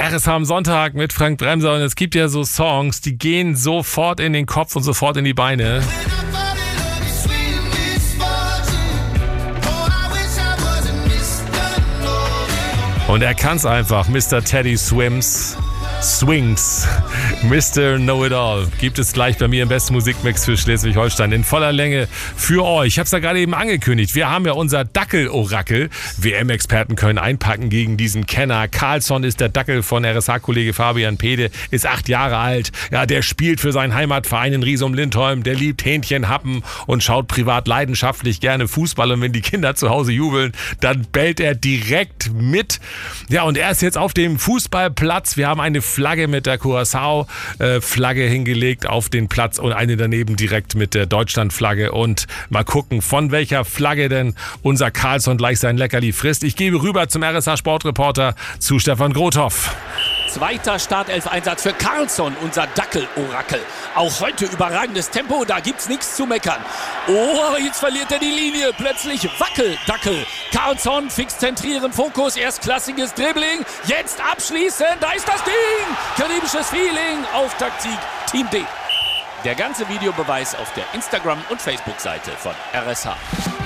RSH am Sonntag mit Frank Bremser und es gibt ja so Songs, die gehen sofort in den Kopf und sofort in die Beine. Und er kann's einfach, Mr. Teddy Swings, Mr. Know-It-All. Gibt es gleich bei mir im besten Musikmix für Schleswig-Holstein in voller Länge für euch. Ich habe es ja gerade eben angekündigt. Wir haben ja unser Dackel-Orakel. WM-Experten können einpacken gegen diesen Kenner. Carlsson ist der Dackel von RSH-Kollege Fabian Pede, ist 8 Jahre alt. Ja, der spielt für seinen Heimatverein in Riesum-Lindholm. Der liebt Hähnchenhappen und schaut privat leidenschaftlich gerne Fußball. Und wenn die Kinder zu Hause jubeln, dann bellt er direkt mit. Ja, und er ist jetzt auf dem Fußballplatz. Wir haben eine Flagge mit der Curaçao-Flagge hingelegt auf den Platz und eine daneben direkt mit der Deutschland-Flagge. Und mal gucken, von welcher Flagge denn unser Carlsson gleich sein Leckerli frisst. Ich gebe rüber zum RSH-Sportreporter zu Stefan Grothoff. Zweiter Startelf-Einsatz für Carlsson, unser Dackel-Orakel. Auch heute überragendes Tempo, da gibt's nichts zu meckern. Oh, jetzt verliert er die Linie. Plötzlich Wackel-Dackel. Carlsson, fix zentrieren, Fokus, erstklassiges Dribbling. Jetzt abschließen, da ist das Ding. Karibisches Feeling, Auftaktsieg, Team D. Der ganze Videobeweis auf der Instagram- und Facebook-Seite von RSH.